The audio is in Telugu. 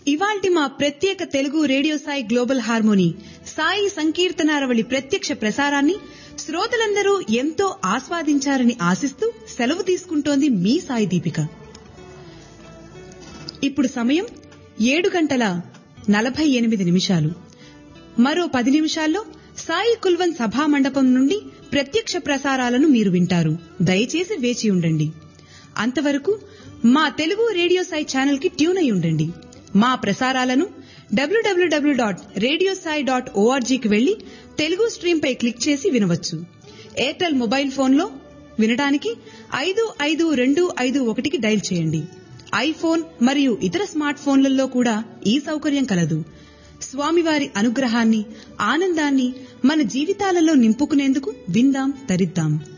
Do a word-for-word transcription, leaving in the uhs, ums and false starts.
ఇవాల్టి మా ప్రత్యేక Telugu radio Sai global harmony Sai సంకీర్తనారవళి ప్రత్యక్ష ప్రసారాన్ని శ్రోతలందరూ ఎంతో ఆస్వాదించారని ఆశిస్తూ సెలవు తీసుకుంటోంది మీ సాయి దీపిక. ఇప్పుడు సమయం ఏడు గంటల నలభై ఎనిమిది నిమిషాలు. మరో పది నిమిషాల్లో సాయి కుల్వన్ సభా మండపం నుండి ప్రత్యక్ష ప్రసారాలను మీరు వింటారు. దయచేసి వేచి ఉండండి. అంతవరకు మా తెలుగు రేడియో సాయి ఛానల్ కి ట్యూన్ అయి ఉండండి. మా ప్రసారాలను డబ్ల్యూడబ్ల్యూడబ్ల్యూ డాట్ రేడియో సాయి డాట్ ఓఆర్జీకి వెళ్లి తెలుగు స్ట్రీమ్ పై క్లిక్ చేసి వినవచ్చు. ఎయిర్టెల్ మొబైల్ ఫోన్లో వినడానికి ఐదు ఐదు రెండు ఐదు ఒకటికి డైల్ చేయండి. ఐఫోన్ మరియు ఇతర స్మార్ట్ ఫోన్లలో కూడా ఈ సౌకర్యం కలదు. స్వామివారి అనుగ్రహాన్ని, ఆనందాన్ని మన జీవితాలలో నింపుకునేందుకు విందాం, తరిద్దాం.